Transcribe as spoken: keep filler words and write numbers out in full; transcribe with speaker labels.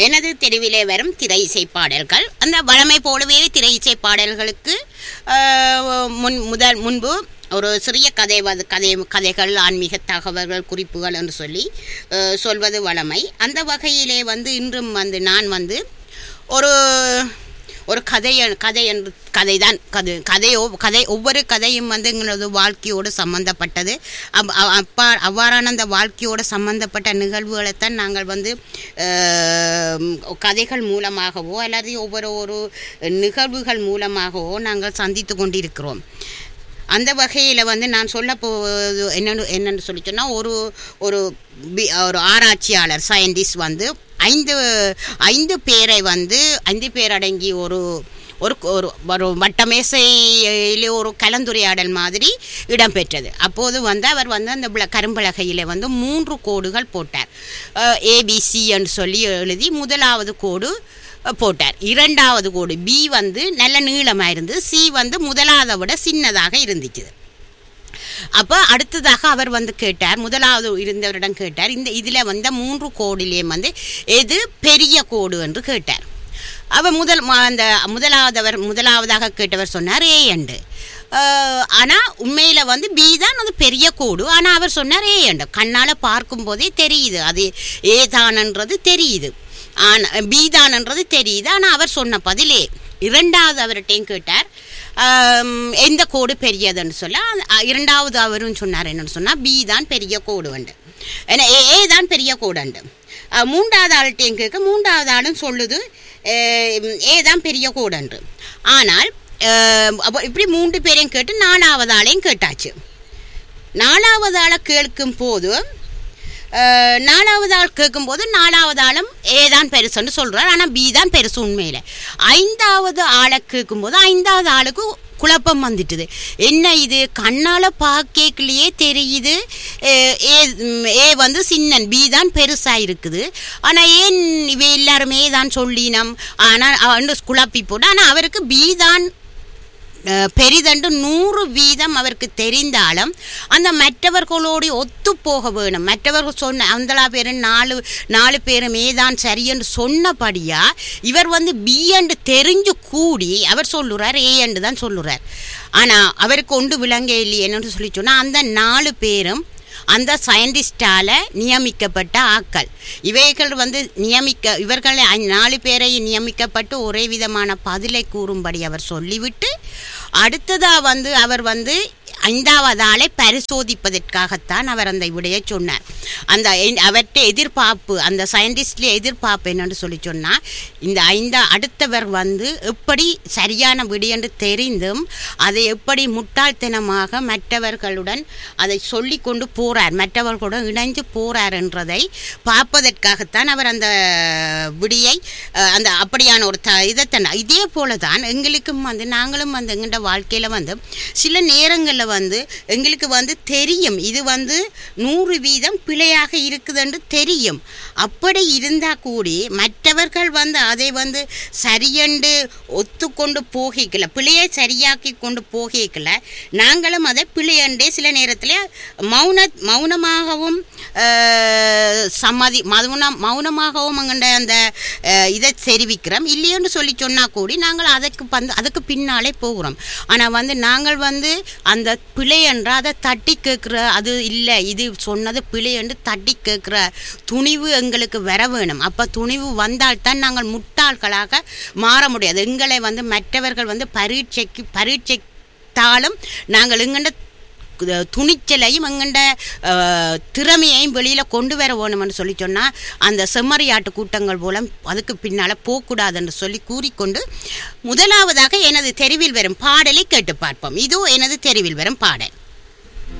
Speaker 1: எனது தெருவிலே வரும் திரை இசை பாடல்கள். அந்த வழமை போலவே திரை இசை பாடல்களுக்கு முன் முதல் முன்பு ஒரு சிறிய கதை கதை கதைகள் ஆன்மீக தகவல்கள் குறிப்புகள் என்று சொல்லி சொல்வது வழமை. அந்த வகையிலே வந்து இன்றும் வந்து நான் வந்து ஒரு ஒரு கதை கதை என்று கதை தான் கதை கதையோ கதை ஒவ்வொரு கதையும் வந்து எங்களது வாழ்க்கையோடு சம்மந்தப்பட்டது. அப் அப்பா அவ்வாறான அந்த வாழ்க்கையோடு சம்மந்தப்பட்ட நிகழ்வுகளைத்தான் நாங்கள் வந்து கதைகள் மூலமாகவோ அல்லது ஒவ்வொரு ஒரு நிகழ்வுகள் மூலமாகவோ நாங்கள் சந்தித்து கொண்டிருக்கிறோம். அந்த வகையில் வந்து நான் சொல்ல போவது என்னென்னு என்னென்னு சொல்லி சொன்னால், ஒரு ஒரு ஒரு ஆராய்ச்சியாளர் சயின்டிஸ்ட் வந்து ஐந்து ஐந்து பேரை வந்து ஐந்து பேர் அடங்கி ஒரு ஒரு ஒரு ஒரு வட்டமேசையிலே ஒரு கலந்துரையாடல் மாதிரி இடம்பெற்றது. அப்போது வந்து அவர் வந்து அந்த கரும்பலகையில் வந்து மூன்று கோடுகள் போட்டார். ஏபிசி என்று சொல்லி எழுதி முதலாவது கோடு போட்டார். இரண்டாவது கோடு பி வந்து நல்ல நீளமாக இருந்து, சி வந்து முதலாவதை விட சின்னதாக இருந்துச்சு. அப்போ அடுத்ததாக அவர் வந்து கேட்டார், முதலாவது இருந்தவரிடம் கேட்டார், இந்த இதில் வந்த மூன்று கோடிலே வந்து எது பெரிய கோடு என்று கேட்டார். அவர் முதல் அந்த முதலாவதவர் முதலாவதாக கேட்டவர் சொன்னார் ஏ என்று. ஆனால் உண்மையில் வந்து பி தான் அது பெரிய கோடு. ஆனால் அவர் சொன்னார் ஏ என்று. கண்ணால் பார்க்கும்போதே தெரியுது அது ஏ தானன்றது தெரியுது, ஆனால் பி தானன்றது தெரியுது. ஆனால் அவர் சொன்ன பதிலே. இரண்டாவது அவர்கிட்டையும் கேட்டார் எந்த கோடு பெரியதுன்னு சொல்ல, இரண்டாவது அவரும் சொன்னார் என்னன்னு சொன்னால் பி தான் பெரிய கோடு உண்டு, ஏன்னா ஏ தான் பெரிய கோடு உண்டு. மூன்றாவது ஆள்கிட்டையும் கேட்க மூன்றாவது ஆளும் சொல்லுது ஏ தான் பெரிய கோடு உண்டு. ஆனால் இப்படி மூன்று பேரையும் கேட்டு நாலாவது ஆளையும் கேட்டாச்சு. நாலாவது ஆளை கேட்கும் போது நாலாவது ஆள் கேட்கும்போது நாலாவது ஆளும் ஏ தான் பெருசுன்னு சொல்கிறார், ஆனால் பி தான் பெருசு உண்மையில். ஐந்தாவது ஆளை கேட்கும்போது ஐந்தாவது ஆளுக்கு குழப்பம் வந்துட்டுது. என்ன இது கண்ணால் பார்க்கலையே தெரியுது ஏ ஏ வந்து சின்னன், பி தான் பெருசாக இருக்குது, ஆனால் ஏன் இவை எல்லாருமே தான் சொல்லினோம் ஆனால் குழப்பி போட்டு. ஆனால் அவருக்கு பி தான் பெரிதண்டு நூறு வீதம் அவருக்கு தெரிந்தாலும் அந்த மற்றவர்களோடு ஒத்து போக வேணும். மற்றவர்கள் சொன்ன அந்த பேரும் நாலு நாலு பேருமே தான் சரியென்று சொன்னபடியா இவர் வந்து பி என்று தெரிஞ்சு கூடி அவர் சொல்லுறார் ஏ என்று தான் சொல்லுறார். ஆனால் அவருக்கு ஒன்று விளங்க இல்லையேன்னு சொல்லி சொன்னால் அந்த நாலு பேரும் அந்த சயின்டிஸ்டால் நியமிக்கப்பட்ட ஆட்கள். இவைகள் வந்து நியமிக்க இவர்களை நாலு பேரை நியமிக்கப்பட்டு ஒரே விதமான பதிலை கூறும்படி அவர் சொல்லிவிட்டு அடுத்ததாக வந்து அவர் வந்து ஐந்தாவது ஆளை பரிசோதிப்பதற்காகத்தான் அவர் அந்த விடையை சொன்னார். அந்த அவர்கிட்ட எதிர்பார்ப்பு அந்த சயின்டிஸ்ட்ல எதிர்பார்ப்பு என்னன்னு சொல்லி சொன்னால், இந்த ஐந்தா அடுத்தவர் வந்து எப்படி சரியான விடையென்று தெரிந்தும் அதை எப்படி முட்டாள்தனமாக மற்றவர்களுடன் அதை சொல்லி கொண்டு போகிறார், மற்றவர்களுடன் இணைந்து போகிறார் என்றதை பார்ப்பதற்காகத்தான் அவர் அந்த விடையை அந்த அப்படியான ஒரு த இதைத்தன இதே போல தான் எங்களுக்கும் வந்து நாங்களும் வந்து எங்கள்ட வாழ்க்கையில் வந்து சில நேரங்களில் வந்து எங்களுக்கு வந்து தெரியும் இது வந்து நூறு வீதம் பிழையாக இருக்குதுன்னு தெரியும். அப்படி இருந்தால் கூடி மற்றவர்கள் வந்து அதை வந்து சரியென்று ஒத்துக்கொண்டு போகிக்கல, பிழையை சரியாக்கி கொண்டு போகிக்கல, நாங்களும் அதை பிழையண்டே சில நேரத்தில் மௌன மௌனமாகவும் சம்மதி மௌனம் மௌனமாகவும் அங்கண்ட அந்த இதை தெரிவிக்கிறோம். இல்லையோன்னு சொல்லி சொன்னால் கூடி நாங்கள் அதுக்கு வந்து அதுக்கு பின்னாலே போகிறோம். ஆனால் வந்து நாங்கள் வந்து அந்த பிழை என்றால் அதை தட்டி கேட்குற அது இல்லை இது சொன்னது பிழை என்று தட்டி கேட்குற துணிவு எங்களுக்கு வர வேணும். அப்போ துணிவு வந்தால்தான் நாங்கள் முட்டாள்களாக மாற முடியாது. எங்களை வந்து மற்றவர்கள் வந்து பரீட்சைக்கு பரீட்சைத்தாலும் நாங்கள் எங்கண்ட துணிச்சலையும் எங்கண்ட திறமையையும் வெளியில் கொண்டு வர வேணும்னு சொல்லி சொன்னால் அந்த செம்மறியாட்டு கூட்டங்கள் போல அதுக்கு பின்னால் போகக்கூடாதுன்னு சொல்லி கூறிக்கொண்டு முதலாவதாக எனது தெருவில் வரும் பாடலை கேட்டு பார்ப்போம். இதோ எனது தெருவில் வரும் பாடல்.